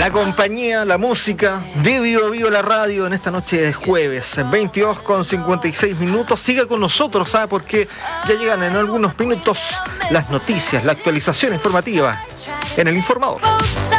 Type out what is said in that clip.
La compañía, la música, de Vivo Vivo la radio en esta noche de jueves, 22:56. Siga con nosotros, ¿sabe? Porque ya llegan en algunos minutos las noticias, la actualización informativa en El Informador.